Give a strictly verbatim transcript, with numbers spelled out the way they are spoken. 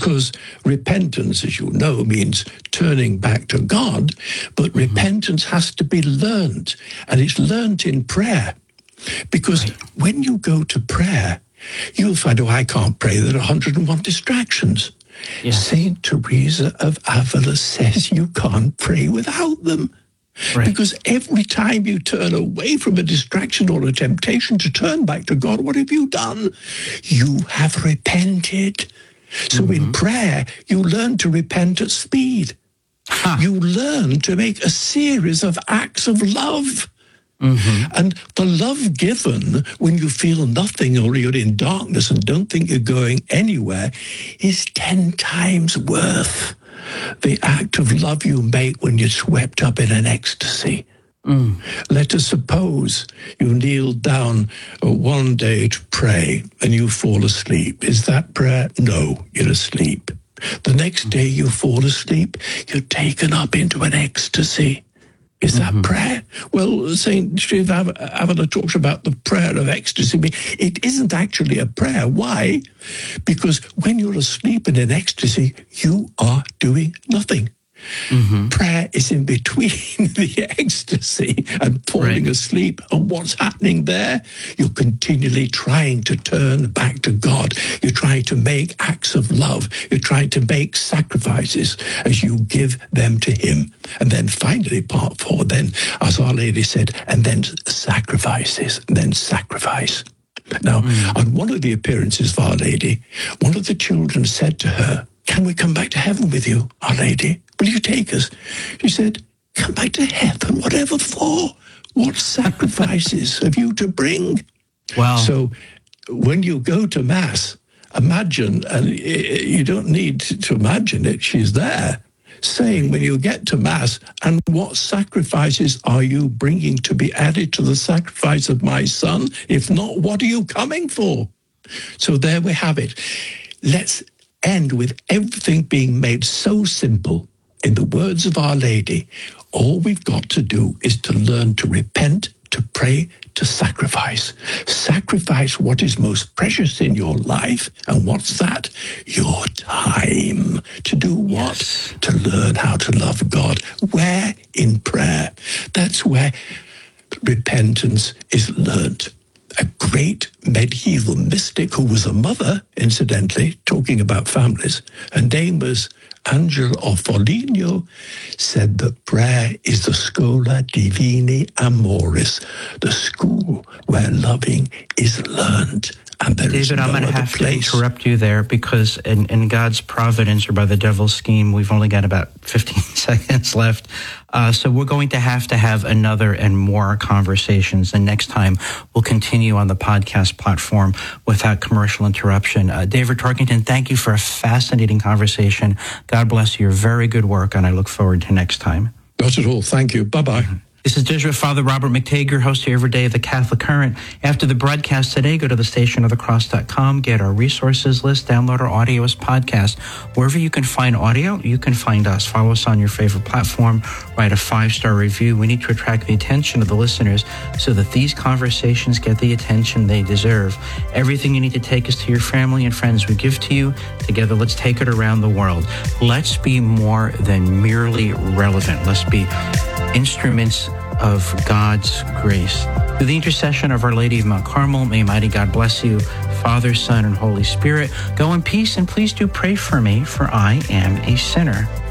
because repentance, as you know, means turning back to God, but mm-hmm. repentance has to be learned, and it's learned in prayer. Because right. when you go to prayer, you'll find, oh, I can't pray. There are one hundred and one distractions. Yeah. Saint Teresa of Avila says you can't pray without them. Right. Because every time you turn away from a distraction or a temptation to turn back to God, what have you done? You have repented. So mm-hmm. in prayer, you learn to repent at speed. Huh. You learn to make a series of acts of love. Mm-hmm. And the love given when you feel nothing or you're in darkness and don't think you're going anywhere is ten times worth the act of love you make when you're swept up in an ecstasy. Mm. Let us suppose you kneel down one day to pray and you fall asleep. Is that prayer? No, you're asleep. The next day you fall asleep, you're taken up into an ecstasy. Is that mm-hmm. prayer? Well, Saint Avila talks about the prayer of ecstasy. It isn't actually a prayer. Why? Because when you're asleep in an ecstasy, you are doing nothing. Mm-hmm. Prayer is in between the ecstasy and falling right. asleep. And what's happening there? You're continually trying to turn back to God. You're trying to make acts of love. You're trying to make sacrifices as you give them to Him. And then finally, part four, then, as Our Lady said, and then sacrifices, and then sacrifice. Now, mm. on one of the appearances of Our Lady, one of the children said to her, "Can we come back to heaven with you, Our Lady? Will you take us?" She said, "Come back to heaven, whatever for? What sacrifices have you to bring?" Wow. So when you go to Mass, imagine, and you don't need to imagine it, she's there, saying when you get to Mass, "And what sacrifices are you bringing to be added to the sacrifice of my Son? If not, what are you coming for?" So there we have it. Let's end with everything being made so simple. In the words of Our Lady, all we've got to do is to learn to repent, to pray, to sacrifice. Sacrifice what is most precious in your life. And what's that? Your time. To do what? Yes. To learn how to love God. Where? In prayer. That's where repentance is learnt. A great medieval mystic who was a mother, incidentally, talking about families, her name was Angela of Foligno, said that prayer is the Schola Divini Amoris, the school where loving is learned. And there David, is no I'm going to have place. to interrupt you there because in, in God's providence or by the devil's scheme, we've only got about fifteen seconds left. Uh, so we're going to have to have another and more conversations. And next time we'll continue on the podcast platform without commercial interruption. Uh, David Torkington, thank you for a fascinating conversation. God bless your very good work. And I look forward to next time. Not at all. Thank you. Bye-bye. Mm-hmm. This is Jesuit Father Robert McTague, host here every day of the Catholic Current. After the broadcast today, go to the station of the cross dot com, get our resources list, download our audio as podcast. Wherever you can find audio, you can find us. Follow us on your favorite platform. Write a five-star review. We need to attract the attention of the listeners so that these conversations get the attention they deserve. Everything you need to take us to your family and friends we give to you. Together, let's take it around the world. Let's be more than merely relevant. Let's be instruments of God's grace. Through the intercession of Our Lady of Mount Carmel, may mighty God bless you, Father, Son, and Holy Spirit. Go in peace, and please do pray for me, for I am a sinner.